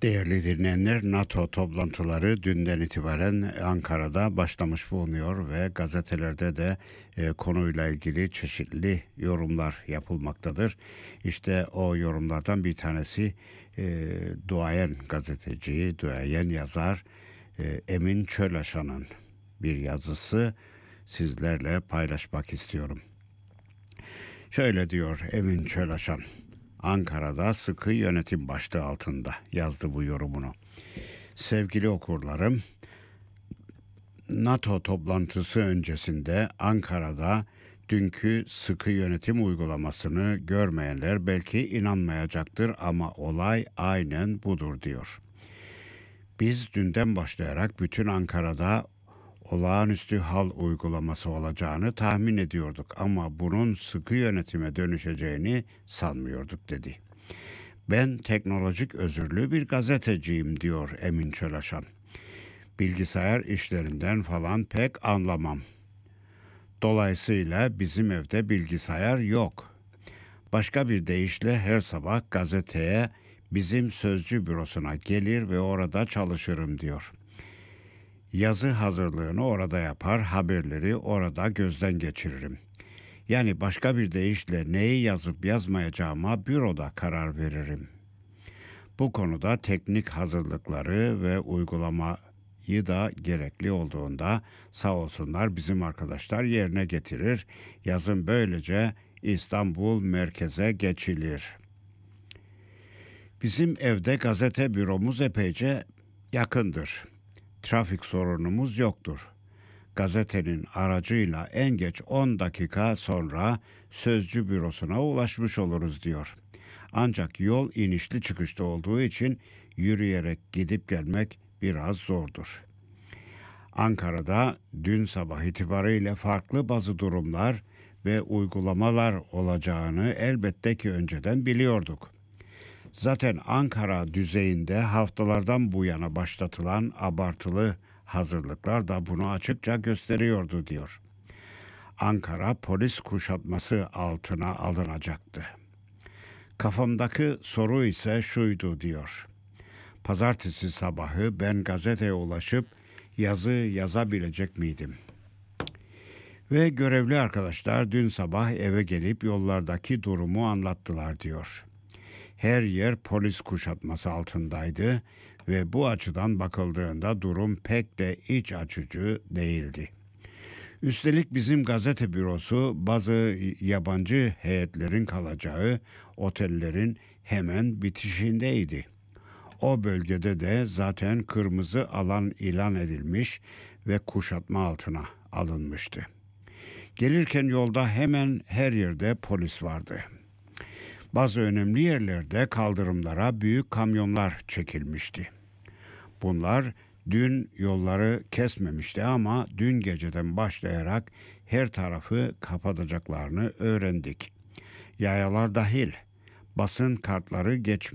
Değerli dinleyenler, NATO toplantıları dünden itibaren Ankara'da başlamış bulunuyor ve gazetelerde de konuyla ilgili çeşitli yorumlar yapılmaktadır. İşte o yorumlardan bir tanesi duayen gazeteci, duayen yazar Emin Çölaşan'ın bir yazısı, sizlerle paylaşmak istiyorum. Şöyle diyor Emin Çölaşan. Ankara'da sıkı yönetim başlığı altında yazdı bu yorumunu. Sevgili okurlarım, NATO toplantısı öncesinde Ankara'da dünkü sıkı yönetim uygulamasını görmeyenler belki inanmayacaktır ama olay aynen budur diyor. Biz dünden başlayarak bütün Ankara'da olağanüstü hal uygulaması olacağını tahmin ediyorduk ama bunun sıkı yönetime dönüşeceğini sanmıyorduk dedi. Ben teknolojik özürlü bir gazeteciyim diyor Emin Çölaşan. Bilgisayar işlerinden falan pek anlamam. Dolayısıyla bizim evde bilgisayar yok. Başka bir deyişle her sabah gazeteye bizim sözcü bürosuna gelir ve orada çalışırım diyor. Yazı hazırlığını orada yapar, haberleri orada gözden geçiririm. Yani başka bir deyişle neyi yazıp yazmayacağıma büroda karar veririm. Bu konuda teknik hazırlıkları ve uygulamayı da gerekli olduğunda sağ olsunlar bizim arkadaşlar yerine getirir. Yazın böylece İstanbul merkeze geçilir. Bizim evde gazete büromuz epeyce yakındır. Trafik sorunumuz yoktur. Gazetenin aracıyla en geç 10 dakika sonra sözcü bürosuna ulaşmış oluruz diyor. Ancak yol inişli çıkışlı olduğu için yürüyerek gidip gelmek biraz zordur. Ankara'da dün sabah itibariyle farklı bazı durumlar ve uygulamalar olacağını elbette ki önceden biliyorduk. Zaten Ankara düzeyinde haftalardan bu yana başlatılan abartılı hazırlıklar da bunu açıkça gösteriyordu diyor. Ankara polis kuşatması altına alınacaktı. Kafamdaki soru ise şuydu diyor. Pazartesi sabahı ben gazeteye ulaşıp yazı yazabilecek miydim? Ve görevli arkadaşlar dün sabah eve gelip yollardaki durumu anlattılar diyor. Her yer polis kuşatması altındaydı ve bu açıdan bakıldığında durum pek de iç açıcı değildi. Üstelik bizim gazete bürosu bazı yabancı heyetlerin kalacağı otellerin hemen bitişindeydi. O bölgede de zaten kırmızı alan ilan edilmiş ve kuşatma altına alınmıştı. Gelirken yolda hemen her yerde polis vardı. Bazı önemli yerlerde kaldırımlara büyük kamyonlar çekilmişti. Bunlar dün yolları kesmemişti ama dün geceden başlayarak her tarafı kapatacaklarını öğrendik. Yayalar dahil basın kartları